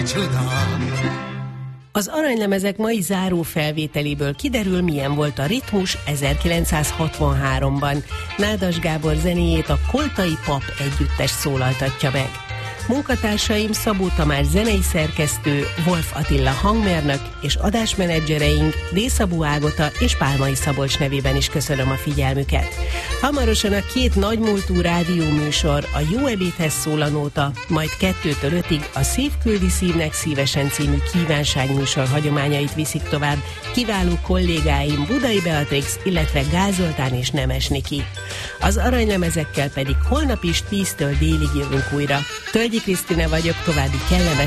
csoda. Az aranylemezek mai záró felvételéből kiderül, milyen volt a ritmus 1963-ban. Nádas Gábor zenéjét a Koltai Pap együttes szólaltatja meg. Munkatársaim Szabó Tamás zenei szerkesztő, Wolf Attila hangmérnök és adásmenedzsereink D.Szabó Ágota és Pálmai Szabolcs nevében is köszönöm a figyelmüket. Hamarosan a 2 nagymúltú rádióműsor, a Jó ebédhez szól a nóta, majd 2-től 5-ig a Szív küldi szívnek szívesen című kívánságműsor hagyományait viszik tovább kiváló kollégáim Budai Beatrix, illetve Gál Zoltán és Nemes Niki. Az aranylemezekkel pedig holnap is 10-től délig jövünk újra. Tölgyi Krisztina vagyok, további kellemes